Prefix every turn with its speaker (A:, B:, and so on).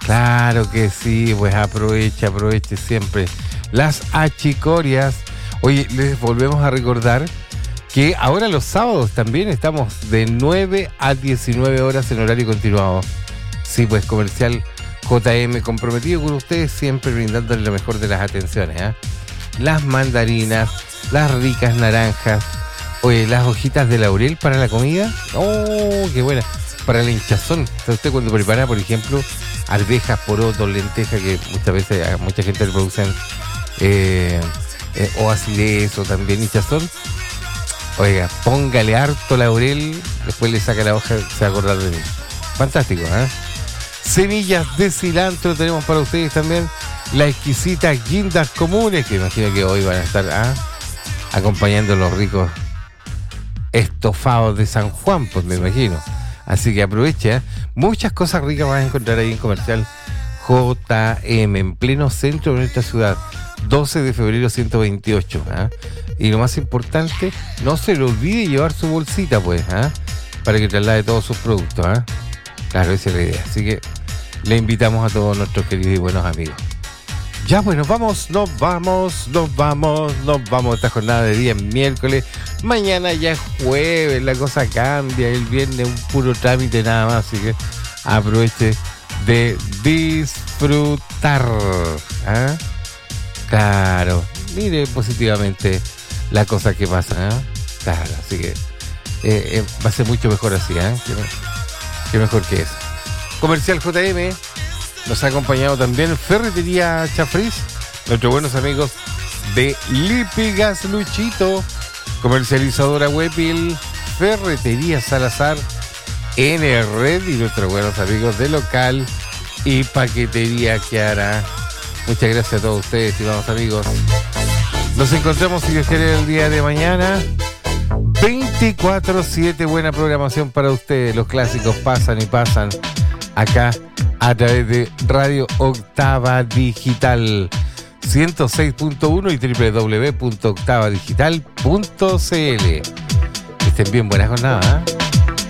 A: Claro que sí, pues aproveche siempre las achicorias. Oye, les volvemos a recordar que ahora los sábados también estamos de 9 a 19 horas en horario continuado. Sí, pues Comercial JM, comprometido con ustedes, siempre brindándole lo mejor de las atenciones, ¿eh? Las mandarinas, las ricas naranjas, oye, las hojitas de laurel para la comida. ¡Oh, qué buena! Para el hinchazón. Entonces usted cuando prepara, por ejemplo, arvejas, porotos, lentejas, que muchas veces a mucha gente le producen o acidez o también hinchazón. Oiga, póngale harto laurel, después le saca la hoja, se va a acordar de mí. Fantástico, ¿eh? Semillas de cilantro tenemos para ustedes también. Las exquisitas guindas comunes, que imagino que hoy van a estar acompañando los ricos estofados de San Juan, pues me imagino. Así que aproveche, ¿eh? Muchas cosas ricas vas a encontrar ahí en Comercial JM, en pleno centro de nuestra ciudad. 12 de febrero 128, ¿eh? Y lo más importante, no se le olvide llevar su bolsita, pues, ¿eh? Para que traslade todos sus productos, ¿eh? Claro, esa es la idea. Así que le invitamos a todos nuestros queridos y buenos amigos. Ya, pues nos vamos esta jornada de día miércoles. Mañana ya es jueves, la cosa cambia. El viernes un puro trámite nada más. Así que aproveche de disfrutar, ¿eh? Claro, mire positivamente la cosa que pasa, ¿eh? Claro, así que va a ser mucho mejor así, ¿eh? Qué mejor que eso. Comercial JM nos ha acompañado también Ferretería Chafriz, nuestros buenos amigos de Lipigas Luchito, comercializadora Webbil, Ferretería Salazar, N Red y nuestros buenos amigos de Local y Paquetería Kiara. Muchas gracias a todos ustedes, estimados amigos. Nos encontramos, si Dios quiere, el día de mañana. 24/7, buena programación para ustedes. Los clásicos pasan y pasan acá a través de Radio Octava Digital 106.1 y www.octavadigital.cl. Estén bien, buena jornada, ¿eh?